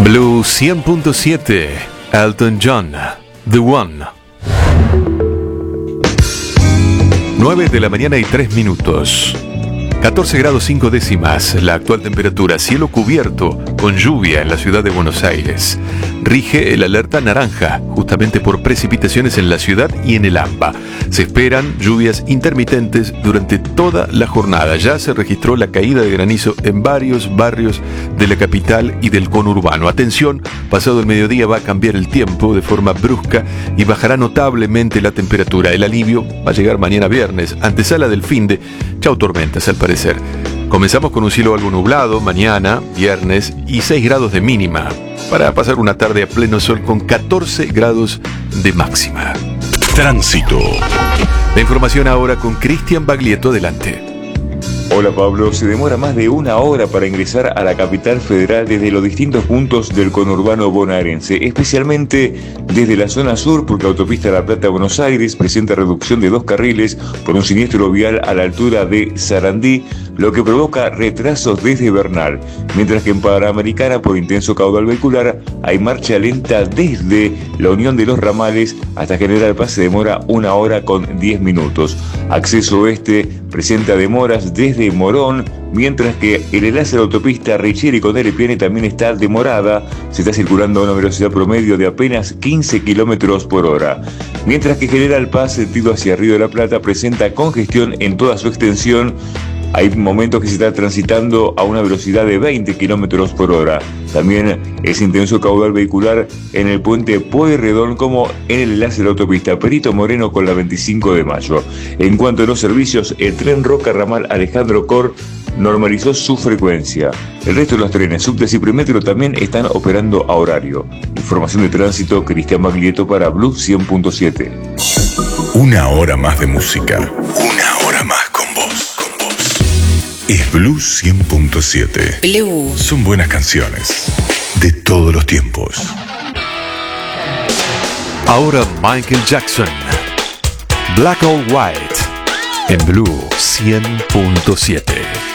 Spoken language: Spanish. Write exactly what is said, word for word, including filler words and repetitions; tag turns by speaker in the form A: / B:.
A: Blue cien punto siete, Elton John, The One. nueve de la mañana y tres minutos. catorce grados cinco décimas la actual temperatura, cielo cubierto con lluvia en la ciudad de Buenos Aires. Rige el alerta naranja, justamente por precipitaciones en la ciudad y en el AMBA. Se esperan lluvias intermitentes durante toda la jornada. Ya se registró la caída de granizo en varios barrios de la capital y del conurbano. Atención, pasado el mediodía va a cambiar el tiempo de forma brusca y bajará notablemente la temperatura. El alivio va a llegar mañana viernes, antesala del finde. Chau tormentas al parecer. Comenzamos con un cielo algo nublado mañana, viernes, y seis grados de mínima, para pasar una tarde a pleno sol con catorce grados de máxima.
B: Tránsito.
A: La información ahora con Cristian Baglietto. Adelante.
C: Hola Pablo, se demora más de una hora para ingresar a la capital federal desde los distintos puntos del conurbano bonaerense, especialmente desde la zona sur, porque la autopista La Plata-Buenos Aires presenta reducción de dos carriles por un siniestro vial a la altura de Sarandí, lo que provoca retrasos desde Bernal, mientras que en Panamericana, por intenso caudal vehicular, hay marcha lenta desde la Unión de los Ramales hasta General Paz. Se demora una hora con diez minutos. Acceso oeste presenta demoras desde Morón, mientras que el enlace de la autopista Richieri con Elepiane también está demorada. Se está circulando a una velocidad promedio de apenas quince kilómetros por hora. Mientras que General Paz, sentido hacia Río de la Plata, presenta congestión en toda su extensión. Hay momentos que se está transitando a una velocidad de veinte kilómetros por hora. También es intenso caudal vehicular en el puente Pueyrredón, como en el enlace de la autopista Perito Moreno con la veinticinco de mayo. En cuanto a los servicios, el tren Roca Ramal Alejandro Cor normalizó su frecuencia. El resto de los trenes, subtes y premetro también están operando a horario. Información de tránsito, Cristian Baglietto para Blue cien punto siete.
B: Una hora más de música. Una hora más con vos. Con vos. Es Blue cien punto siete.
D: Blue.
B: Son buenas canciones de todos los tiempos.
A: Ahora Michael Jackson, Black or White, en Blue cien punto siete.